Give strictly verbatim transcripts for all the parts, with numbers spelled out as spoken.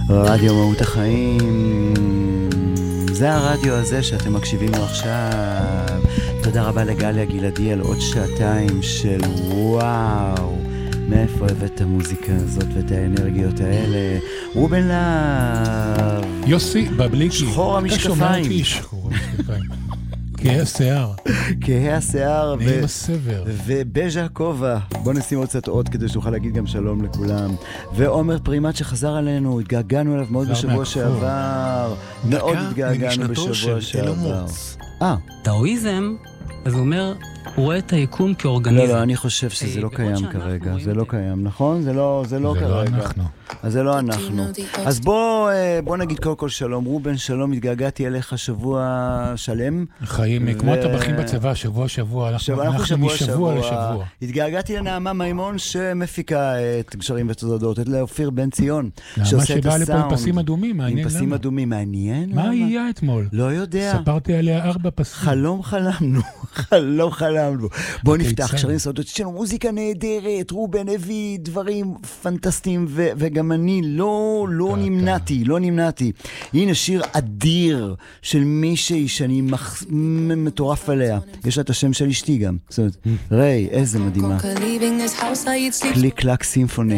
רדיו מהות החיים, זה הרדיו הזה שאתם מקשיבים לו עכשיו. תודה רבה לגליה גלעדי על עוד שעתיים של וואו, מאיפה הבאת את המוזיקה הזאת ואת האנרגיות האלה? רובן להב, יוסי בבליקי, שחור המשקפיים, שחור המשקפיים, כהה השיער, כהה השיער נעים הסבר, ובז'ה הכובע. בוא נשים עוד קצת עוד כדי שנוכל להגיד גם שלום לכולם. ועומר פרימט שחזר עלינו, התגעגענו אליו מאוד בשבוע שעבר, מאוד התגעגענו בשבוע שעבר. אה, טאואיזם, אז הוא אומר, הוא רואה את היקום כאורגניזם. לא, לא, אני חושב שזה לא קיים כרגע, זה לא קיים, נכון? זה לא, זה לא כרגע. זה לא אנחנו. אז זה לא אנחנו. אז בוא, בוא נגיד קודם כל שלום. רובן, שלום, התגעגעתי אליך שבוע שלם. חיים, כמו הטבחים בצבא, שבוע שבוע, אנחנו משבוע לשבוע. התגעגעתי לנעמה מימון שמפיקה את גשרים ותודות, את לאופיר בן ציון, נעמה שבאה לפה עם פסים אדומים, מעניין למה. עם פסים אדומים, מעניין למה. מה היה אתמול? לא יודע. ספרתי עליה ארבע פסים. חלום חלמנו, חלום חלמנו. בוא נפתח גשרים ותודות, יש לנו מוזיקה נהדרת, רובן הביא דברים פנטסטיים, וגם אני לא, לא נמנעתי, לא נמנעתי. הנה שיר אדיר של מישהי שאני מטורף עליה. יש לה את השם של אשתי גם. זאת אומרת, ריי, איזה מדהימה. קליק קלק סימפוני.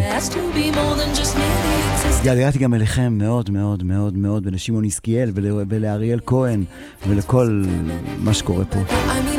הגעתי גם אליכם מאוד מאוד מאוד מאוד, ולשמעון יסקיאל ולאריאל כהן ולכל מה שקורה פה.